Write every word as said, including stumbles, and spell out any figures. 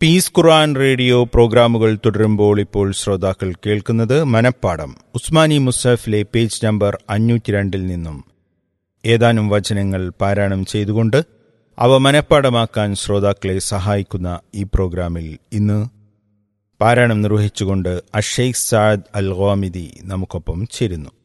Piece ഖുർആൻ radio പ്രോഗ്രാമുകൾ തുടരുമ്പോൾ ഇപ്പോൾ ശ്രോതാക്കൾ കേൾക്കുന്നത് മനപ്പാഠം. ഉസ്മാനി മുസ്ഹഫിലെ പേജ് നമ്പർ അഞ്ഞൂറ്റി രണ്ടിൽ നിന്നും ഏതാനും വചനങ്ങൾ പാരായണം ചെയ്തുകൊണ്ട് അവ മനപ്പാഠമാക്കാൻ ശ്രോതാക്കളെ സഹായിക്കുന്ന ഈ പ്രോഗ്രാമിൽ ഇന്ന് പാരായണം നിർവഹിച്ചുകൊണ്ട് അഷെയ്ഖ് സഅദ് അൽ ഗാമിദി നമുക്കൊപ്പം ചേരുന്നു.